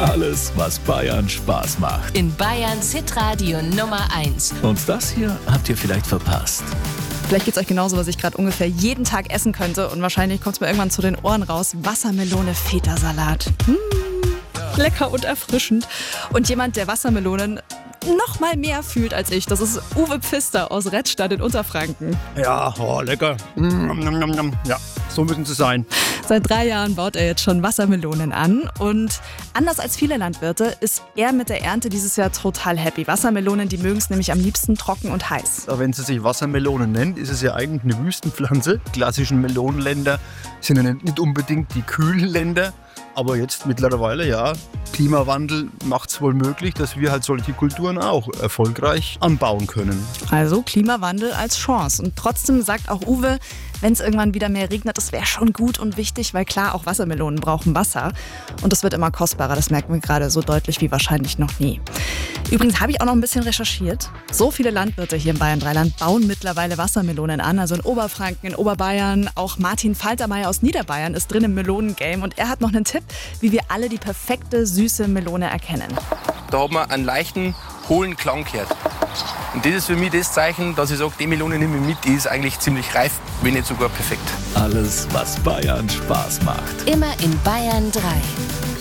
Alles, was Bayern Spaß macht. In Bayerns Hitradio Nummer 1. Und das hier habt ihr vielleicht verpasst. Vielleicht geht's euch genauso, was ich gerade ungefähr jeden Tag essen könnte. Und wahrscheinlich kommt's mir irgendwann zu den Ohren raus. Wassermelone, Feta-Salat. Lecker und erfrischend. Und jemand, der Wassermelonen noch mal mehr fühlt als ich, das ist Uwe Pfister aus Rettstadt in Unterfranken. Ja, lecker. Ja, so müssen sie sein. Seit 3 Jahren baut er jetzt schon Wassermelonen an. Und anders als viele Landwirte ist er mit der Ernte dieses Jahr total happy. Wassermelonen, die mögen es nämlich am liebsten trocken und heiß. Wenn sie sich Wassermelone nennt, ist es ja eigentlich eine Wüstenpflanze. Die klassischen Melonenländer sind ja nicht unbedingt die kühlen Länder. Aber jetzt mittlerweile, ja, Klimawandel macht es wohl möglich, dass wir halt solche Kulturen auch erfolgreich anbauen können. Also Klimawandel als Chance. Und trotzdem sagt auch Uwe, wenn es irgendwann wieder mehr regnet, das wäre schon gut und wichtig, weil klar, auch Wassermelonen brauchen Wasser. Und das wird immer kostbarer, das merken wir gerade so deutlich wie wahrscheinlich noch nie. Übrigens habe ich auch noch ein bisschen recherchiert. So viele Landwirte hier im Bayern-Dreiland bauen mittlerweile Wassermelonen an. Also in Oberfranken, in Oberbayern. Auch Martin Faltermeier aus Niederbayern ist drin im Melonengame. Und er hat noch einen Tipp, wie wir alle die perfekte, süße Melone erkennen. Da hat man einen leichten, hohlen Klang gehört. Und das ist für mich das Zeichen, dass ich sage, die Melone nehme ich mit, die ist eigentlich ziemlich reif, wenn nicht sogar perfekt. Alles, was Bayern Spaß macht. Immer in Bayern 3.